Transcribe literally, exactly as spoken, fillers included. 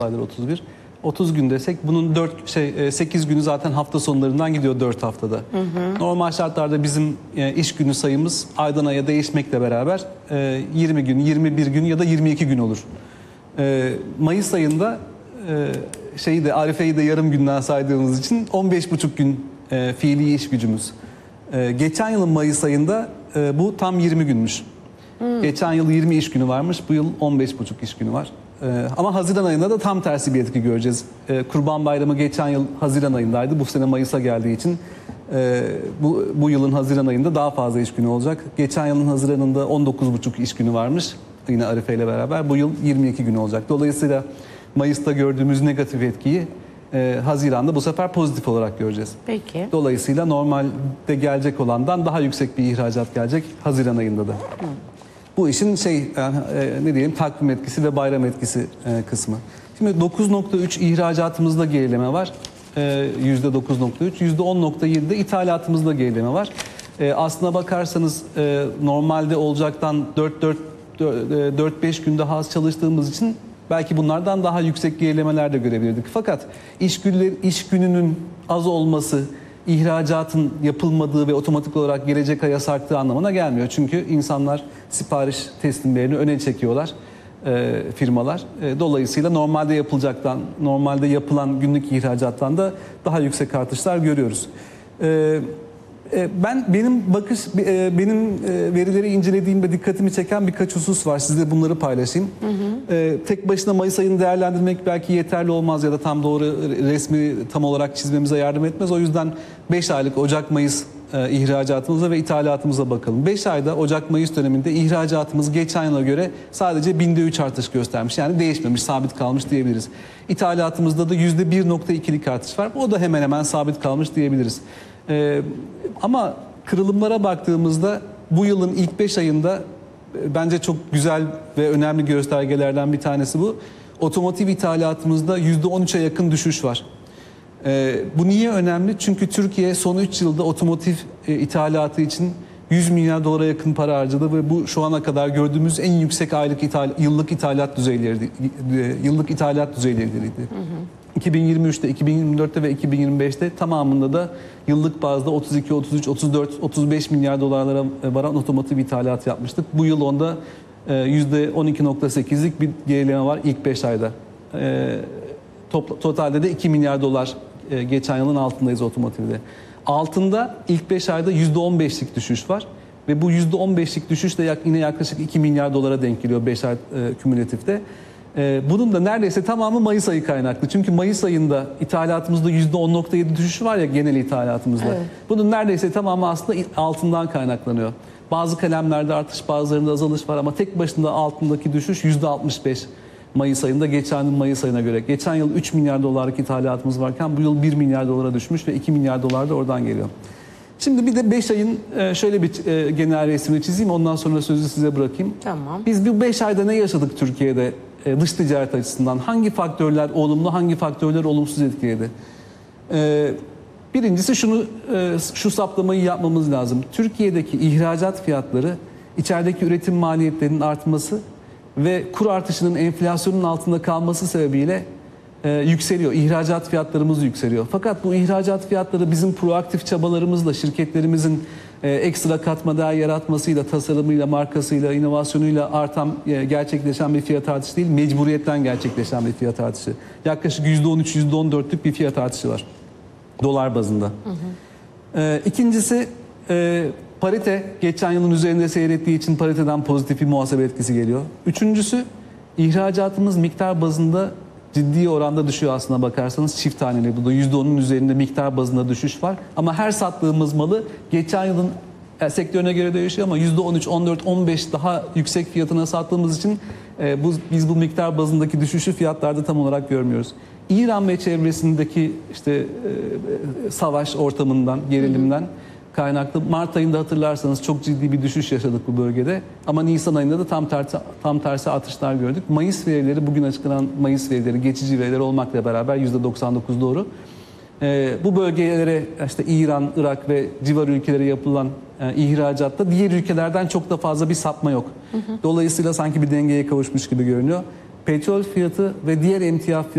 aydır otuz bir. otuz gün desek bunun dört şey sekiz günü zaten hafta sonlarından gidiyor dört haftada. Hı hı. Normal şartlarda bizim iş günü sayımız aydan aya değişmekle beraber yirmi gün, yirmi bir gün ya da yirmi iki gün olur. Mayıs ayında şeyi de Arife'yi de yarım günden saydığımız için on beş buçuk gün fiili iş gücümüz. Geçen yılın Mayıs ayında bu tam yirmi günmüş. Hmm. Geçen yıl yirmi iş günü varmış, bu yıl on beş buçuk iş günü var. Ee, ama Haziran ayında da tam tersi bir etki göreceğiz. Ee, Kurban Bayramı geçen yıl Haziran ayındaydı, bu sene Mayıs'a geldiği için e, bu, bu yılın Haziran ayında daha fazla iş günü olacak. Geçen yılın Haziran'ında on dokuz buçuk iş günü varmış, yine Arife ile beraber. Bu yıl yirmi iki gün olacak. Dolayısıyla Mayıs'ta gördüğümüz negatif etkiyi e, Haziran'da bu sefer pozitif olarak göreceğiz. Peki. Dolayısıyla normalde gelecek olandan daha yüksek bir ihracat gelecek Haziran ayında da. Hı. Bu işin şey yani, e, ne diyelim takvim etkisi ve bayram etkisi e, kısmı. Şimdi dokuz nokta üç ihracatımızda gerileme var. E, yüzde dokuz nokta üç, yüzde on nokta yedi'de ithalatımızda gerileme var. E, aslına bakarsanız e, normalde olacaktan dört beş gün daha az çalıştığımız için belki bunlardan daha yüksek gerilemeler de görebilirdik. Fakat iş günleri, iş gününün az olması, ihracatın yapılmadığı ve otomatik olarak gelecek aya sarktığı anlamına gelmiyor. Çünkü insanlar sipariş teslimlerini öne çekiyorlar e, firmalar. E, dolayısıyla normalde yapılacaktan, normalde yapılan günlük ihracattan da daha yüksek artışlar görüyoruz. E, e, ben benim bakış e, benim e, verileri incelediğimde dikkatimi çeken birkaç husus var. Size bunları paylaşayım. Hı hı. E, tek başına Mayıs ayını değerlendirmek belki yeterli olmaz ya da tam doğru resmi tam olarak çizmemize yardım etmez. O yüzden beş aylık Ocak-Mayıs e, ihracatımıza ve ithalatımıza bakalım. beş ayda Ocak-Mayıs döneminde ihracatımız geçen yıla göre sadece binde üç artış göstermiş. Yani değişmemiş, sabit kalmış diyebiliriz. İthalatımızda da yüzde bir nokta iki'lik artış var. O da hemen hemen sabit kalmış diyebiliriz. Ee, ama kırılımlara baktığımızda bu yılın ilk beş ayında e, bence çok güzel ve önemli göstergelerden bir tanesi bu. Otomotiv ithalatımızda yüzde on üç'e yakın düşüş var. Ee, bu niye önemli? Çünkü Türkiye son üç yılda otomotiv e, ithalatı için yüz milyar dolara yakın para harcadı ve bu şu ana kadar gördüğümüz en yüksek aylık ithal, yıllık ithalat düzeyleri yıllık ithalat düzeyleriydi. Hı hı. iki bin yirmi üç'te, iki bin yirmi dört'te ve iki bin yirmi beş'te tamamında da yıllık bazda otuz iki, otuz üç, otuz dört, otuz beş milyar dolarlara varan otomotiv ithalatı yapmıştık. Bu yıl onda yüzde on iki nokta sekiz'lik bir gerileme var ilk beş ayda. Totalde de iki milyar dolar geçen yılın altındayız otomotivde. Altında ilk beş ayda yüzde on beş'lik düşüş var. Ve bu yüzde on beş'lik düşüş de yine yaklaşık iki milyar dolara denk geliyor beş ay kümülatifte. Bunun da neredeyse tamamı Mayıs ayı kaynaklı. Çünkü Mayıs ayında ithalatımızda yüzde on nokta yedi düşüş var ya genel ithalatımızda. Evet. Bunun neredeyse tamamı aslında altından kaynaklanıyor. Bazı kalemlerde artış, bazılarında azalış var ama tek başına altındaki düşüş yüzde altmış beş Mayıs ayında geçen yıl Mayıs ayına göre. Geçen yıl üç milyar dolarlık ithalatımız varken bu yıl bir milyar dolara düşmüş ve iki milyar dolar da oradan geliyor. Şimdi bir de beş ayın şöyle bir genel resmini çizeyim, ondan sonra sözü size bırakayım. Tamam. Biz bu beş ayda ne yaşadık Türkiye'de dış ticaret açısından? Hangi faktörler olumlu, hangi faktörler olumsuz etkiledi? Birincisi şunu, şu saptamayı yapmamız lazım. Türkiye'deki ihracat fiyatları, içerideki üretim maliyetlerinin artması ve kur artışının enflasyonun altında kalması sebebiyle e, yükseliyor. İhracat fiyatlarımız yükseliyor. Fakat bu ihracat fiyatları bizim proaktif çabalarımızla, şirketlerimizin e, ekstra katma değer yaratmasıyla, tasarımıyla, markasıyla, inovasyonuyla artan, e, gerçekleşen bir fiyat artışı değil, mecburiyetten gerçekleşen bir fiyat artışı. Yaklaşık yüzde on üç, yüzde on dört'lük bir fiyat artışı var. Dolar bazında. Hı hı. E, ikincisi, e, parite geçen yılın üzerinde seyrettiği için pariteden pozitif bir muhasebe etkisi geliyor. Üçüncüsü, ihracatımız miktar bazında ciddi oranda düşüyor aslına bakarsanız, çift taneli. Bu da yüzde on'un üzerinde miktar bazında düşüş var. Ama her sattığımız malı geçen yılın yani sektörüne göre değişiyor ama yüzde on üç, on dört, on beş daha yüksek fiyatına sattığımız için e, bu, biz bu miktar bazındaki düşüşü fiyatlarda tam olarak görmüyoruz. İran ve çevresindeki işte e, savaş ortamından, gerilimden hı hı. kaynaklı Mart ayında hatırlarsanız çok ciddi bir düşüş yaşadık bu bölgede. Ama Nisan ayında da tam tersi, tam tersi artışlar gördük. Mayıs verileri, bugün açıklanan Mayıs verileri, geçici veriler olmakla beraber yüzde doksan dokuz doğru. Ee, bu bölgelere işte İran, Irak ve civar ülkelere yapılan e, ihracatta diğer ülkelerden çok da fazla bir sapma yok. Hı hı. Dolayısıyla sanki bir dengeye kavuşmuş gibi görünüyor. petrol fiyatı ve diğer emtia